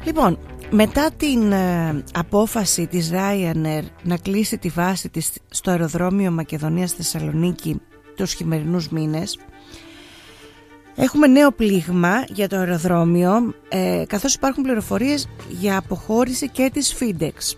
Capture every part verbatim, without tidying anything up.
Λοιπόν, μετά την ε, απόφαση της Ryanair να κλείσει τη βάση της στο αεροδρόμιο Μακεδονίας Θεσσαλονίκη τους χειμερινούς μήνες, έχουμε νέο πλήγμα για το αεροδρόμιο, ε, καθώς υπάρχουν πληροφορίες για αποχώρηση και της FedEx.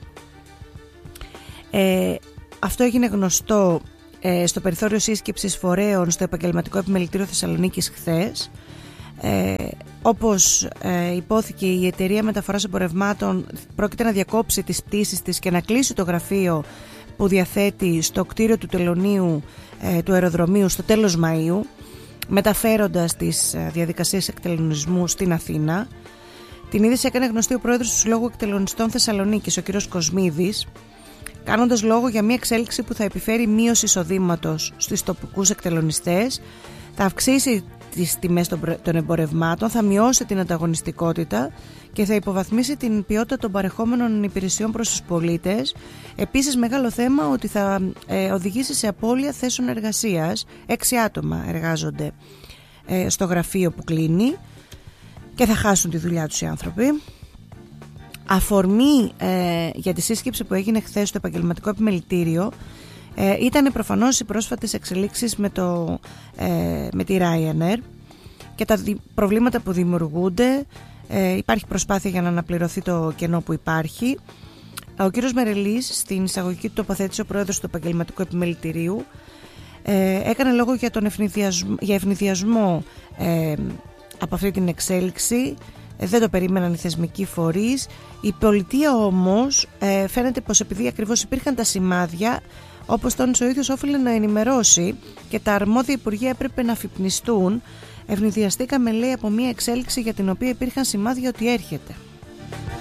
Ε, αυτό έγινε γνωστό ε, στο περιθώριο σύσκεψης φορέων στο Επαγγελματικό Επιμελητήριο Θεσσαλονίκης χθες. Ε, όπως ε, υπόθηκε, η εταιρεία μεταφοράς εμπορευμάτων πρόκειται να διακόψει τις πτήσεις της και να κλείσει το γραφείο που διαθέτει στο κτίριο του τελωνίου ε, του αεροδρομίου στο τέλος Μαΐου, μεταφέροντας τις ε, διαδικασίες εκτελονισμού στην Αθήνα. Την είδηση έκανε γνωστή ο πρόεδρος του Συλλόγου Εκτελονιστών Θεσσαλονίκης, ο κ. Κοσμίδης, κάνοντας λόγο για μια εξέλιξη που θα επιφέρει μείωση εισοδήματος στους τοπικούς εκτελονιστές, θα αυξήσει τις τιμές των εμπορευμάτων, θα μειώσει την ανταγωνιστικότητα και θα υποβαθμίσει την ποιότητα των παρεχόμενων υπηρεσιών προς τους πολίτες. Επίσης, μεγάλο θέμα ότι θα ε, οδηγήσει σε απώλεια θέσεων εργασίας. Έξι άτομα εργάζονται ε, στο γραφείο που κλείνει και θα χάσουν τη δουλειά τους οι άνθρωποι. Αφορμή ε, για τη σύσκεψη που έγινε χθες στο Επαγγελματικό Επιμελητήριο ε, ήταν προφανώς οι πρόσφατες εξελίξεις με, το, ε, με τη Ryanair και τα δι- προβλήματα που δημιουργούνται. Ε, υπάρχει προσπάθεια για να αναπληρωθεί το κενό που υπάρχει. Ο κύριος Μερελής, στην εισαγωγική του τοποθέτηση, ο πρόεδρος του Επαγγελματικού Επιμελητηρίου, ε, έκανε λόγο για, τον ευνηδιασμό, για ευνηδιασμό ε, από αυτή την εξέλιξη. Δεν το περίμεναν οι θεσμικοί φορείς. Η πολιτεία όμως ε, φαίνεται πως επειδή ακριβώς υπήρχαν τα σημάδια, όπως τόνισε ο ίδιος, όφιλε να ενημερώσει και τα αρμόδια υπουργεία έπρεπε να αφυπνιστούν. Ευνηδιαστήκαμε, λέει, από μια εξέλιξη για την οποία υπήρχαν σημάδια ότι έρχεται.